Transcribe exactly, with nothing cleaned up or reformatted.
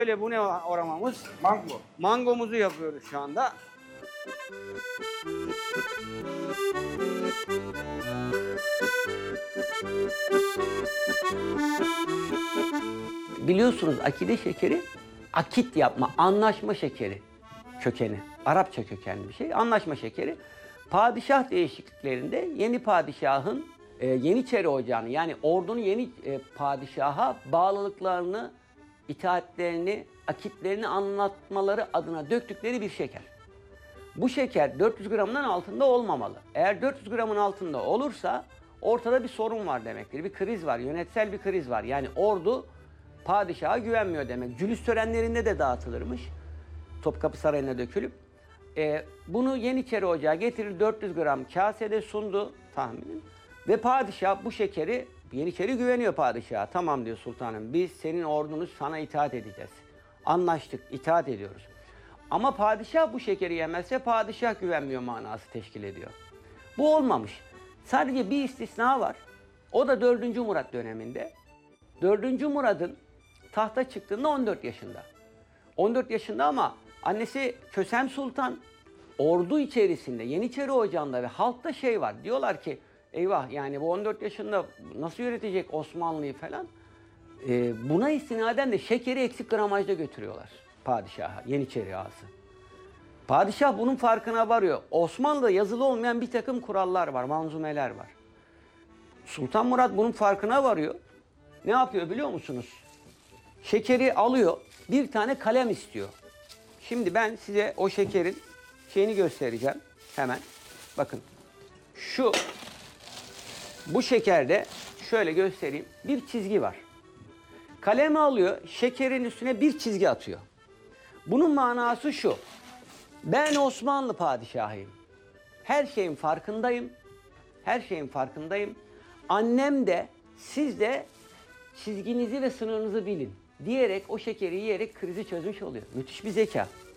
Böyle bu ne aramamız? Mango. Mangomuzu yapıyoruz şu anda. Biliyorsunuz akide şekeri akit yapma, anlaşma şekeri kökeni. Arapça kökenli bir şey. Anlaşma şekeri. Padişah değişikliklerinde yeni padişahın e, Yeniçeri Ocağı'nı yani ordunun yeni e, padişaha bağlılıklarını, itaatlerini, akitlerini anlatmaları adına döktükleri bir şeker. Bu şeker dört yüz gramdan altında olmamalı. Eğer dört yüz gramın altında olursa ortada bir sorun var demektir. Bir kriz var, yönetsel bir kriz var. Yani ordu padişaha güvenmiyor demek. Cülüs törenlerinde de dağıtılırmış. Topkapı Sarayı'na dökülüp. E, bunu Yeniçeri Ocağı getirir dört yüz gram kasede sundu tahminim. Ve padişah bu şekeri, Yeniçeri güveniyor padişaha. Tamam diyor sultanım, biz senin ordunu sana itaat edeceğiz. Anlaştık, itaat ediyoruz. Ama padişah bu şekeri yemezse padişah güvenmiyor manası teşkil ediyor. Bu olmamış. Sadece bir istisna var. O da dördüncü Murat döneminde. dördüncü Murad'ın tahta çıktığında on dört yaşında. on dört yaşında ama annesi Kösem Sultan ordu içerisinde, Yeniçeri Ocağı'nda ve halkta şey var. Diyorlar ki eyvah yani bu on dört yaşında nasıl yönetecek Osmanlı'yı falan. Ee, buna istinaden de şekeri eksik gramajda götürüyorlar padişaha, Yeniçeri ağası. Padişah bunun farkına varıyor. Osmanlı'da yazılı olmayan bir takım kurallar var, manzumeler var. Sultan Murat bunun farkına varıyor. Ne yapıyor biliyor musunuz? Şekeri alıyor, bir tane kalem istiyor. Şimdi ben size o şekerin şeyini göstereceğim hemen. Bakın şu, bu şekerde şöyle göstereyim, bir çizgi var. Kalemi alıyor, şekerin üstüne bir çizgi atıyor. Bunun manası şu: ben Osmanlı padişahıyım. Her şeyin farkındayım. Her şeyin farkındayım. Annem de, siz de çizginizi ve sınırınızı bilin diyerek o şekeri yiyerek krizi çözmüş oluyor. Müthiş bir zeka.